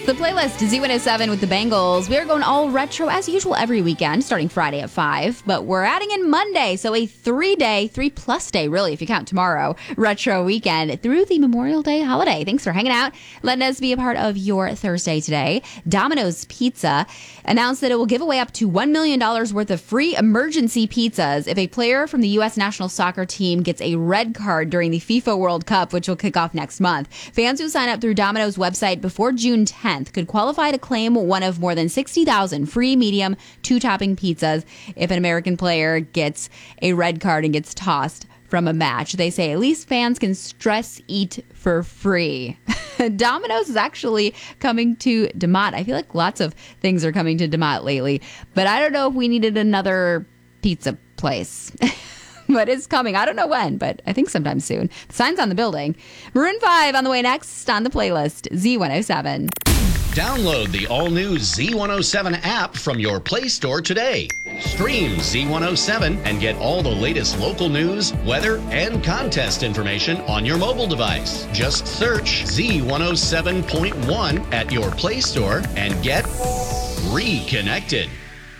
The playlist, Z107 with the Bengals. We are going all retro as usual every weekend, starting Friday at 5. But we're adding in Monday, so a 3+ day, really, if you count tomorrow, retro weekend through the Memorial Day holiday. Thanks for hanging out. Letting us be a part of your Thursday today. Domino's Pizza announced that it will give away up to $1 million worth of free emergency pizzas if a player from the U.S. national soccer team gets a red card during the FIFA World Cup, which will kick off next month. Fans who sign up through Domino's website before June 10th could qualify to claim one of more than 60,000 free medium 2-topping pizzas if an American player gets a red card and gets tossed from a match. They say at least fans can stress eat for free. Domino's is actually coming to DeMott. I feel like lots of things are coming to DeMott lately, but I don't know if we needed another pizza place. But it's coming. I don't know when, but I think sometime soon. The sign's on the building. Maroon 5 on the way next on the playlist, Z107. Download the all-new Z107 app from your Play Store today. Stream Z107 and get all the latest local news, weather, and contest information on your mobile device. Just search Z107.1 at your Play Store and get reconnected.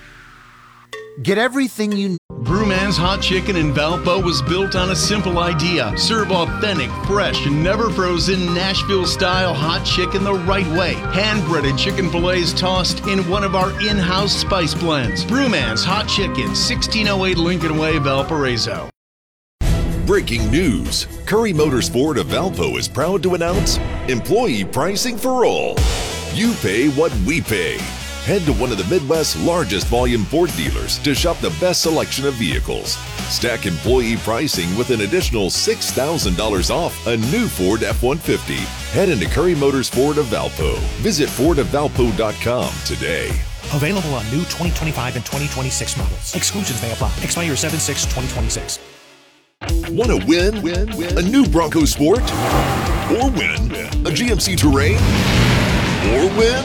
Get everything you need. Brewman's Hot Chicken in Valpo was built on a simple idea. Serve authentic, fresh, and never frozen Nashville-style hot chicken the right way. Hand-breaded chicken fillets tossed in one of our in-house spice blends. Brewman's Hot Chicken, 1608 Lincoln Way, Valparaiso. Breaking news. Curry Motorsport of Valpo is proud to announce employee pricing for all. You pay what we pay. Head to one of the Midwest's largest volume Ford dealers to shop the best selection of vehicles. Stack employee pricing with an additional $6,000 off a new Ford F-150. Head into Curry Motors Ford of Valpo. Visit FordofValpo.com today. Available on new 2025 and 2026 models. Exclusions may apply. Expire 7/6/2026. Want to win a new Bronco Sport? Or win a GMC Terrain? Or win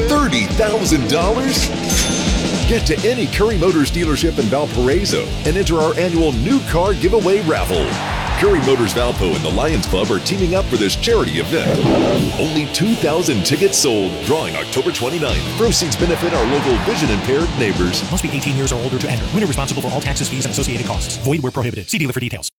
$30,000? Get to any Curry Motors dealership in Valparaiso and enter our annual new car giveaway raffle. Curry Motors Valpo and the Lions Club are teaming up for this charity event. Only 2,000 tickets sold, drawing October 29th. Proceeds benefit our local vision-impaired neighbors. Must be 18 years or older to enter. Winner responsible for all taxes, fees, and associated costs. Void where prohibited. See dealer for details.